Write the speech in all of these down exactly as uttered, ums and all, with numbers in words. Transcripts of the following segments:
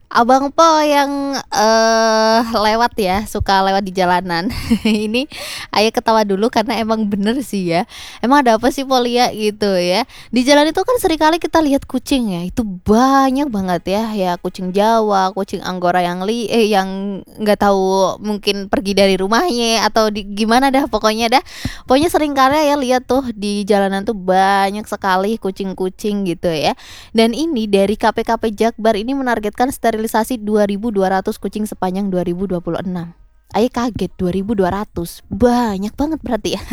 Abang Po yang, eee, lewat ya, suka lewat di jalanan. Ini Ayah ketawa dulu karena emang bener sih ya, emang ada apa sih Po Lia gitu ya. Di jalan itu kan seringkali kita lihat kucing ya, itu banyak banget ya, ya kucing Jawa, kucing Anggora yang li eh, yang nggak tahu mungkin pergi dari rumahnya atau di gimana dah pokoknya dah. Pokoknya seringkali ya lihat tuh di jalanan tuh banyak sekali kucing-kucing gitu ya. Dan ini dari K P K P Jakbar ini menargetkan sterilisasi dua ribu dua ratus kucing sepanjang dua ribu dua puluh enam. Ayah kaget dua ribu dua ratus. Banyak banget berarti ya.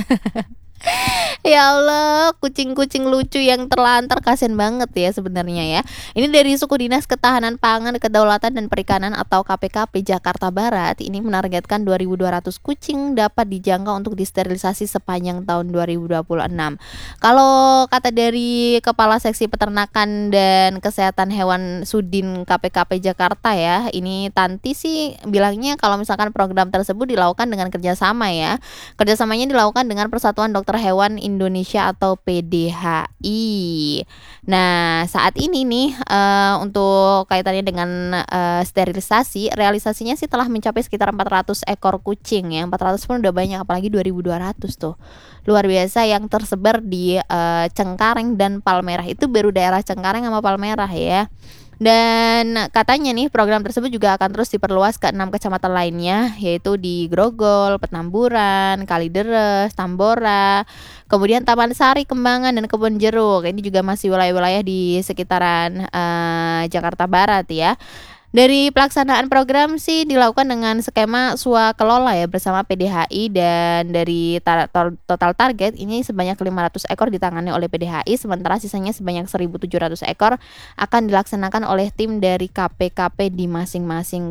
Ya Allah, kucing-kucing lucu yang terlantar kasihan banget ya sebenarnya ya. Ini dari Suku Dinas Ketahanan Pangan, Kedaulatan dan Perikanan atau K P K P Jakarta Barat ini menargetkan dua ribu dua ratus kucing dapat dijangkau untuk disterilisasi sepanjang tahun dua ribu dua puluh enam. Kalau kata dari Kepala Seksi Peternakan dan Kesehatan Hewan Sudin K P K P Jakarta ya, ini Tanti sih bilangnya kalau misalkan program tersebut dilakukan dengan kerjasama ya. Kerjasamanya dilakukan dengan Persatuan Dokter Hewan Indonesia atau P D H I. Nah, saat ini nih eh, untuk kaitannya dengan eh, sterilisasi, realisasinya sih telah mencapai sekitar empat ratus ekor kucing ya. empat ratus pun udah banyak, apalagi dua ribu dua ratus tuh. Luar biasa yang tersebar di eh, Cengkareng dan Palmerah. Itu baru daerah Cengkareng sama Palmerah ya. Dan katanya nih program tersebut juga akan terus diperluas ke enam kecamatan lainnya, yaitu di Grogol, Petamburan, Kalideres, Tambora, kemudian Taman Sari, Kembangan, dan Kebon Jeruk. Ini juga masih wilayah-wilayah di sekitaran eh, Jakarta Barat ya. Dari pelaksanaan program sih dilakukan dengan skema swakelola ya bersama P D H I, dan dari tar- tor- total target ini sebanyak lima ratus ekor ditangani oleh P D H I, sementara sisanya sebanyak seribu tujuh ratus ekor akan dilaksanakan oleh tim dari K P K P di masing-masing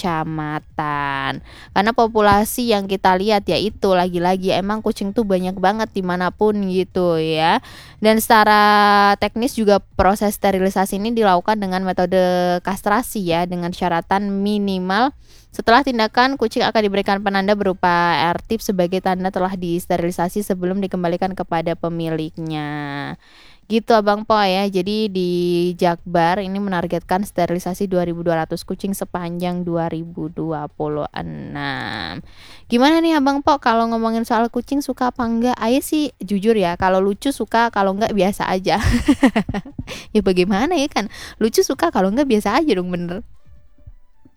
kecamatan. Karena populasi yang kita lihat ya itu lagi-lagi emang kucing tuh banyak banget dimanapun gitu ya. Dan secara teknis juga proses sterilisasi ini dilakukan dengan metode kastrasi ya, dengan syaratan minimal setelah tindakan kucing akan diberikan penanda berupa R-tip sebagai tanda telah disterilisasi sebelum dikembalikan kepada pemiliknya. Gitu Abang Po ya. Jadi di Jakbar ini menargetkan sterilisasi dua ribu dua ratus kucing sepanjang dua ribu dua puluh enam. Gimana nih Abang Po kalau ngomongin soal kucing, suka apa enggak? Ayah sih jujur ya, kalau lucu suka, kalau enggak biasa aja. Ya bagaimana ya kan? Lucu suka, kalau enggak biasa aja dong, bener.